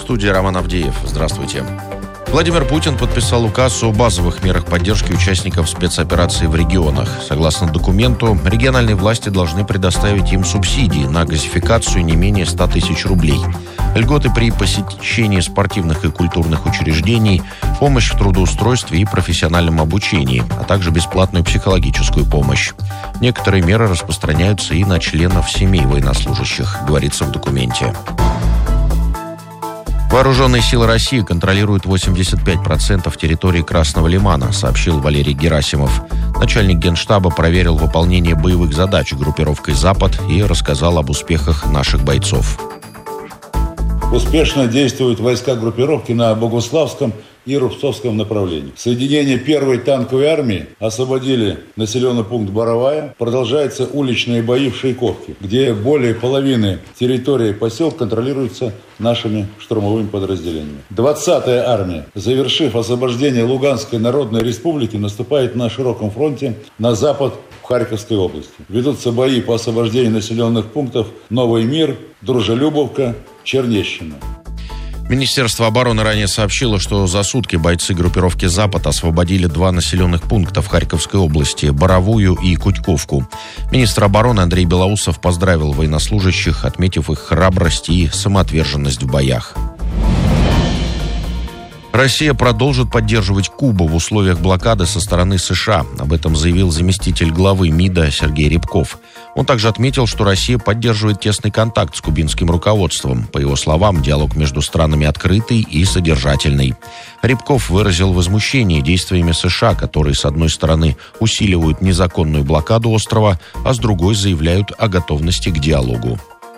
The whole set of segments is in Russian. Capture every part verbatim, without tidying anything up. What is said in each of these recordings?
студии Роман Авдеев. Здравствуйте. Владимир Путин подписал указ о базовых мерах поддержки участников спецоперации в регионах. Согласно документу, региональные власти должны предоставить им субсидии на газификацию не менее ста тысяч рублей, льготы при посещении спортивных и культурных учреждений, помощь в трудоустройстве и профессиональном обучении, а также бесплатную психологическую помощь. Некоторые меры распространяются и на членов семей военнослужащих, говорится в документе. Вооруженные силы России контролируют восемьдесят пять процентов территории Красного Лимана, сообщил Валерий Герасимов. Начальник Генштаба проверил выполнение боевых задач группировкой «Запад» и рассказал об успехах наших бойцов. Успешно действуют войска группировки на Богуславском и Рубцовском направлении. Соединение первой танковой армии освободили населенный пункт Боровая. Продолжаются уличные бои в Шейковке, где более половины территории поселка контролируются нашими штурмовыми подразделениями. двадцатая армия, завершив освобождение Луганской Народной Республики, наступает на широком фронте на запад в Харьковской области. Ведутся бои по освобождению населенных пунктов Новый Мир, Дружелюбовка, Чернещина. Министерство обороны ранее сообщило, что за сутки бойцы группировки «Запад» освободили два населенных пункта в Харьковской области – Боровую и Кутьковку. Министр обороны Андрей Белоусов поздравил военнослужащих, отметив их храбрость и самоотверженность в боях. Россия продолжит поддерживать Кубу в условиях блокады со стороны США. Об этом заявил заместитель главы МИДа Сергей Рябков. Он также отметил, что Россия поддерживает тесный контакт с кубинским руководством. По его словам, диалог между странами открытый и содержательный. Рябков выразил возмущение действиями США, которые, с одной стороны, усиливают незаконную блокаду острова, а с другой заявляют о готовности к диалогу.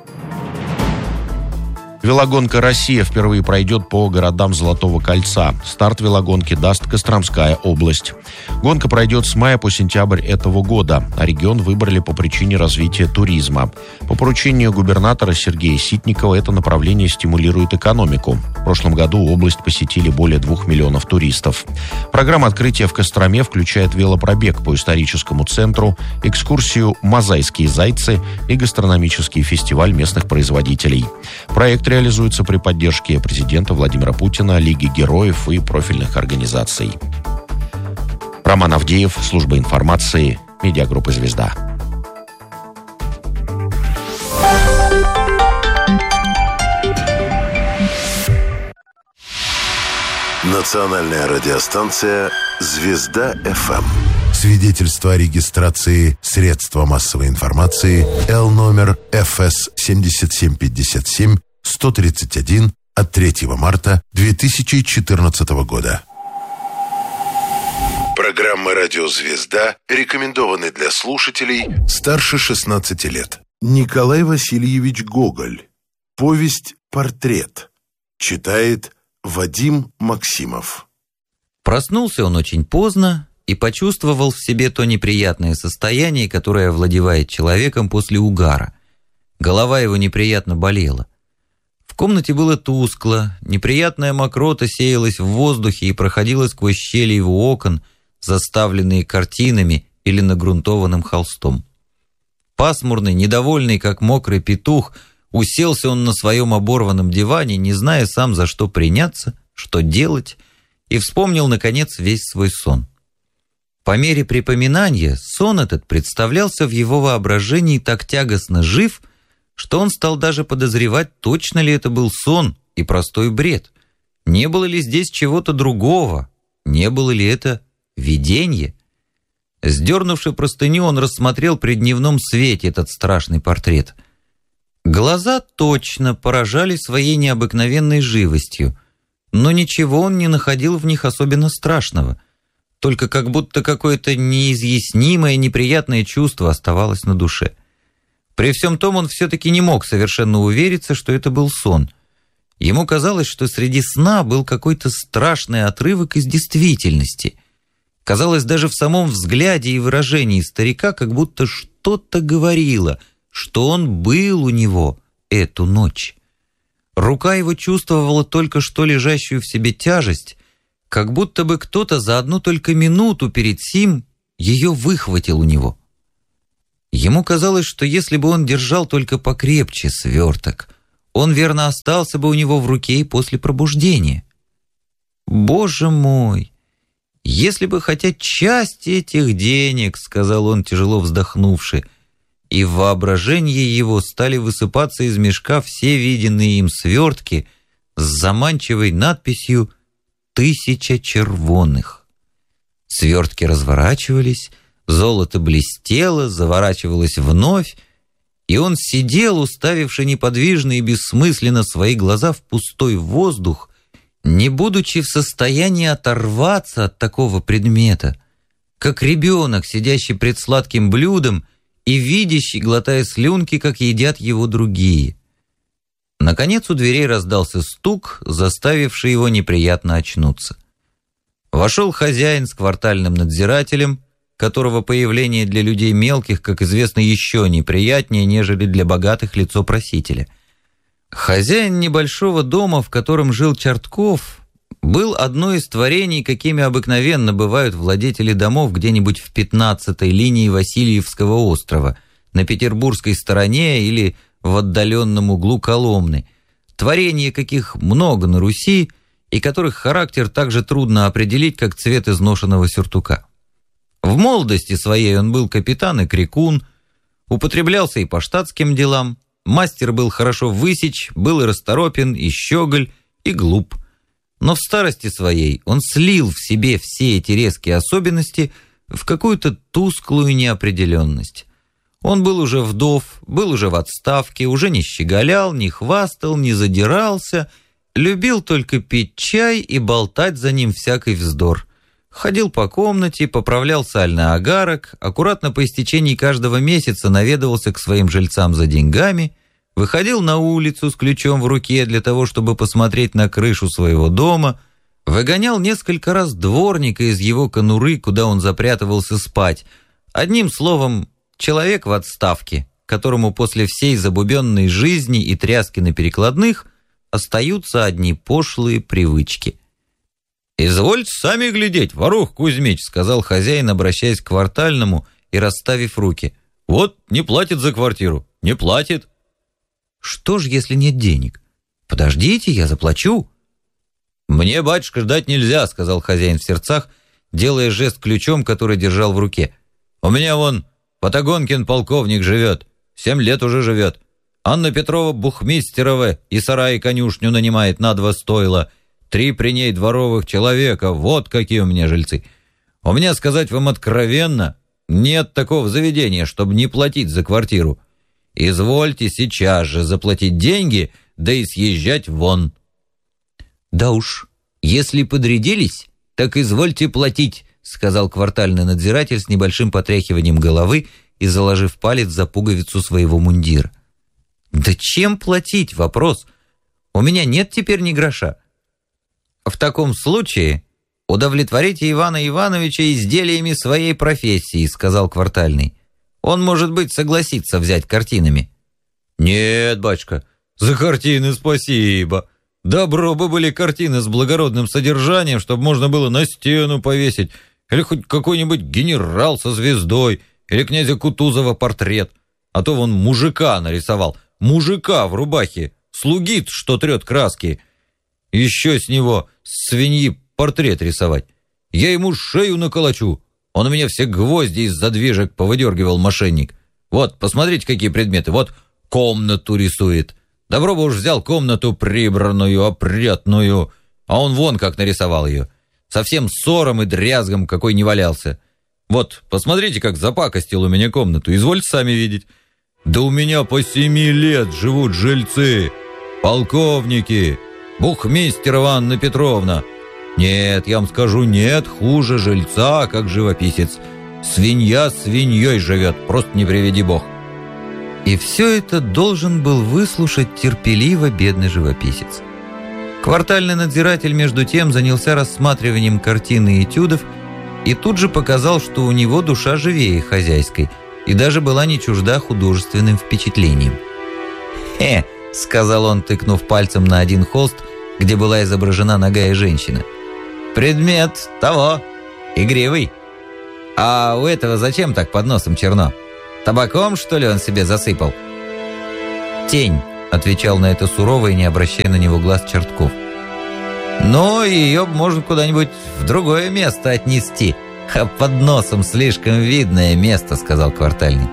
Велогонка «Россия» впервые пройдет по городам Золотого кольца. Старт велогонки даст Костромская область. Гонка пройдет с мая по сентябрь этого года, а регион выбрали по причине развития туризма. По поручению губернатора Сергея Ситникова это направление стимулирует экономику. В прошлом году область посетили более двух миллионов туристов. Программа открытия в Костроме включает велопробег по историческому центру, экскурсию «Мозайские зайцы» и гастрономический фестиваль местных производителей. Проект реализуется при поддержке президента Владимира Путина, Лиги героев и профильных организаций. Роман Авдеев, служба информации, медиагруппа «Звезда». Национальная радиостанция «Звезда-ФМ». Свидетельство о регистрации средства массовой информации Л номер Ф С семь семь пять семь сто тридцать один от третьего марта две тысячи четырнадцатого года. Программа «Радио Звезда» рекомендованы для слушателей старше шестнадцати лет. Николай Васильевич Гоголь. Повесть «Портрет». Читает Вадим Максимов. Проснулся он очень поздно и почувствовал в себе то неприятное состояние, которое овладевает человеком после угара. Голова его неприятно болела. В комнате было тускло, неприятная мокрота сеялась в воздухе и проходила сквозь щели его окон, заставленные картинами или нагрунтованным холстом. Пасмурный, недовольный, как мокрый петух, уселся он на своем оборванном диване, не зная сам, за что приняться, что делать, и вспомнил, наконец, весь свой сон. По мере припоминания сон этот представлялся в его воображении так тягостно жив, что он стал даже подозревать, точно ли это был сон и простой бред. Не было ли здесь чего-то другого? Не было ли это видение? Сдернувши простыню, он рассмотрел при дневном свете этот страшный портрет. Глаза точно поражали своей необыкновенной живостью, но ничего он не находил в них особенно страшного, только как будто какое-то неизъяснимое неприятное чувство оставалось на душе. При всем том он все-таки не мог совершенно увериться, что это был сон. Ему казалось, что среди сна был какой-то страшный отрывок из действительности. Казалось, даже в самом взгляде и выражении старика как будто что-то говорило, что он был у него эту ночь. Рука его чувствовала только что лежащую в себе тяжесть, как будто бы кто-то за одну только минуту перед сим ее выхватил у него. Ему казалось, что если бы он держал только покрепче сверток, он верно остался бы у него в руке и после пробуждения. «Боже мой! Если бы хотя часть этих денег, — сказал он, тяжело вздохнувши, — и в воображении его стали высыпаться из мешка все виденные им свертки с заманчивой надписью «Тысяча червоных». Свертки разворачивались, золото блестело, заворачивалось вновь, и он сидел, уставивши неподвижно и бессмысленно свои глаза в пустой воздух, не будучи в состоянии оторваться от такого предмета, как ребенок, сидящий пред сладким блюдом и видящий, глотая слюнки, как едят его другие. Наконец у дверей раздался стук, заставивший его неприятно очнуться. Вошел хозяин с квартальным надзирателем, которого появление для людей мелких, как известно, еще неприятнее, нежели для богатых лицо просителя. Хозяин небольшого дома, в котором жил Чертков, был одно из творений, какими обыкновенно бывают владетели домов где-нибудь в пятнадцатой линии Васильевского острова, на петербургской стороне или в отдаленном углу Коломны, творения каких много на Руси и которых характер так же трудно определить, как цвет изношенного сюртука. В молодости своей он был капитан и крикун, употреблялся и по штатским делам, мастер был хорошо высечь, был и расторопен, и щеголь, и глуп. Но в старости своей он слил в себе все эти резкие особенности в какую-то тусклую неопределенность. Он был уже вдов, был уже в отставке, уже не щеголял, не хвастал, не задирался, любил только пить чай и болтать за ним всякий вздор. Ходил по комнате, поправлял сальный агарок, аккуратно по истечении каждого месяца наведывался к своим жильцам за деньгами, выходил на улицу с ключом в руке для того, чтобы посмотреть на крышу своего дома, выгонял несколько раз дворника из его конуры, куда он запрятывался спать. Одним словом, человек в отставке, которому после всей забубенной жизни и тряски на перекладных остаются одни пошлые привычки. «Извольте сами глядеть, Ворух Кузьмич», — сказал хозяин, обращаясь к квартальному и расставив руки. «Вот не платит за квартиру, не платит». «Что ж, если нет денег? Подождите, я заплачу». «Мне, батюшка, ждать нельзя», — сказал хозяин в сердцах, делая жест ключом, который держал в руке. «У меня вон Патагонкин полковник живет, семь лет уже живет. Анна Петрова Бухмистерова и сарай и конюшню нанимает на два стойла. Три при ней дворовых человека, вот какие у меня жильцы. У меня, сказать вам откровенно, нет такого заведения, чтобы не платить за квартиру. Извольте сейчас же заплатить деньги, да и съезжать вон». «Да уж, если подрядились, так извольте платить», — сказал квартальный надзиратель с небольшим потряхиванием головы и заложив палец за пуговицу своего мундира. «Да чем платить? Вопрос. У меня нет теперь ни гроша». «В таком случае удовлетворите Ивана Ивановича изделиями своей профессии», — сказал квартальный. «Он, может быть, согласится взять картинами». «Нет, батюшка, за картины спасибо. Добро бы были картины с благородным содержанием, чтобы можно было на стену повесить, или хоть какой-нибудь генерал со звездой, или князя Кутузова портрет. А то вон мужика нарисовал, мужика в рубахе, слугит, что трет краски. Еще с него свиньи портрет рисовать. Я ему шею наколочу. Он у меня все гвозди из задвижек повыдергивал, мошенник. Вот, посмотрите, какие предметы. Вот комнату рисует. Добро бы уж взял комнату прибранную, опрятную. А он вон как нарисовал ее. Совсем ссором и дрязгом какой не валялся. Вот, посмотрите, как запакостил у меня комнату. Извольте сами видеть. Да у меня по семи лет живут жильцы, полковники, Бухмистерова Анна Петровна. Нет, я вам скажу, нет хуже жильца, как живописец. Свинья свиньей живет, просто не приведи бог». И все это должен был выслушать терпеливо бедный живописец. Квартальный надзиратель, между тем, занялся рассматриванием картины и этюдов и тут же показал, что у него душа живее хозяйской и даже была не чужда художественным впечатлением. «Хе!» — сказал он, тыкнув пальцем на один холст, где была изображена нагая женщина. «Предмет того, игривый. А у этого зачем так под носом черно? Табаком, что ли, он себе засыпал?» «Тень», — отвечал на это сурово и не обращая на него глаз Чертков. «Ну, ее можно куда-нибудь в другое место отнести, а под носом слишком видное место», — сказал Квартальный.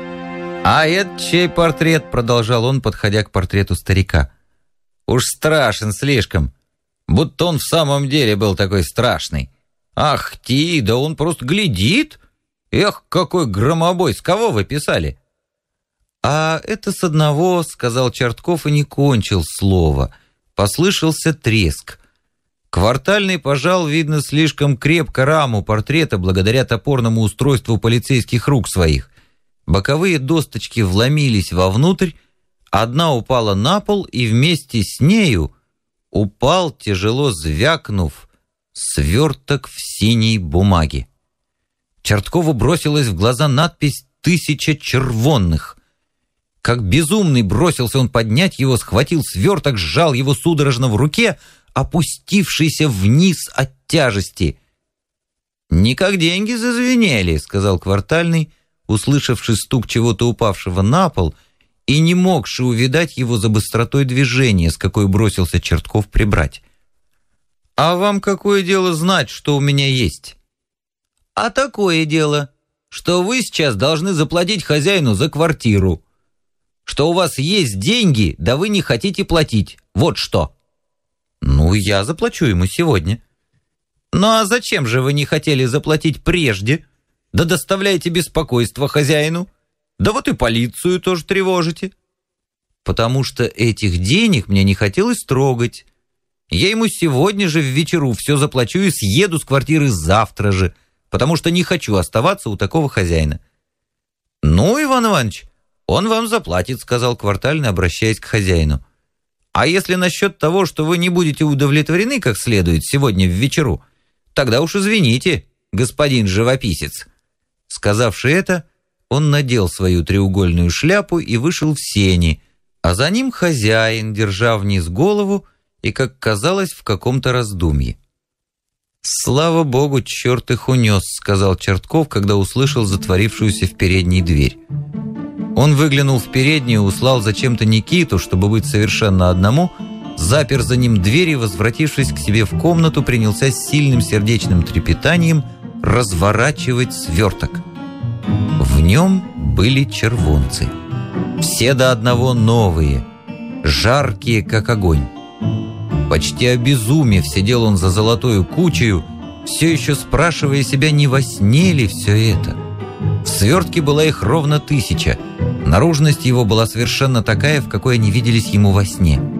«А это чей портрет?» — продолжал он, подходя к портрету старика. «Уж страшен слишком, будто он в самом деле был такой страшный. Ах ти, да он просто глядит! Эх, какой громобой! С кого вы писали?» «А это с одного», — сказал Чертков и не кончил слова. Послышался треск. Квартальный пожал, видно, слишком крепко раму портрета благодаря топорному устройству полицейских рук своих. Боковые досточки вломились вовнутрь, одна упала на пол, и вместе с нею упал, тяжело звякнув, сверток в синей бумаге. Черткову бросилась в глаза надпись «Тысяча червонных». Как безумный бросился он поднять его, схватил сверток, сжал его судорожно в руке, опустившийся вниз от тяжести. «Не как деньги зазвенели», — сказал Квартальный, услышавший стук чего-то упавшего на пол и не могший увидать его за быстротой движения, с какой бросился Чертков прибрать. «А вам какое дело знать, что у меня есть?» «А такое дело, что вы сейчас должны заплатить хозяину за квартиру, что у вас есть деньги, да вы не хотите платить. Вот что». «Ну, я заплачу ему сегодня». «Ну, а зачем же вы не хотели заплатить прежде? Да доставляете беспокойство хозяину. Да вот и полицию тоже тревожите». «Потому что этих денег мне не хотелось трогать. Я ему сегодня же в вечеру все заплачу и съеду с квартиры завтра же, потому что не хочу оставаться у такого хозяина». «Ну, Иван Иванович, он вам заплатит», — сказал Квартальный, обращаясь к хозяину. «А если насчет того, что вы не будете удовлетворены как следует сегодня в вечеру, тогда уж извините, господин живописец». Сказавши это, он надел свою треугольную шляпу и вышел в сени, а за ним хозяин, держа вниз голову и, как казалось, в каком-то раздумье. «Слава богу, черт их унес», — сказал Чертков, когда услышал затворившуюся в передней дверь. Он выглянул в переднюю, услал зачем-то Никиту, чтобы быть совершенно одному, запер за ним дверь и, возвратившись к себе в комнату, принялся с сильным сердечным трепетанием разворачивать сверток. В нем были червонцы. Все до одного новые, жаркие, как огонь. Почти обезумев, сидел он за золотою кучею, все еще спрашивая себя, не во сне ли все это. В свертке была их ровно тысяча. Наружность его была совершенно такая, в какой они виделись ему во сне.